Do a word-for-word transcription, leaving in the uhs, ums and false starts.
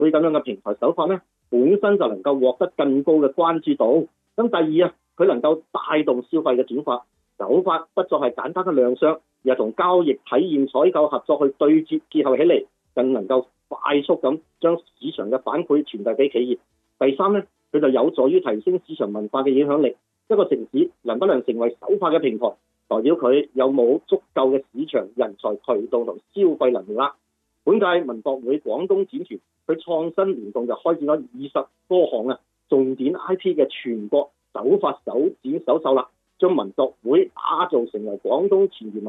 會咁樣嘅平台手法咧，本身就能夠獲得更高嘅關注度。咁第二啊，佢能夠帶動消費嘅轉化，手法不再係簡單嘅亮相，而係同交易體驗、採購合作去對接結合起嚟，更能夠快速咁將市場嘅反饋傳遞俾企業。第三咧，佢就有助於提升市場文化嘅影響力。一個城市能不能成為手法嘅平台，代表佢有冇足夠嘅市場人才渠道同消費能力啦。本屆文博會廣東展團佢創新聯動就開展咗二十多項啊重點 I P 嘅全國首發首展首秀啦，將文博會打造成為廣東前沿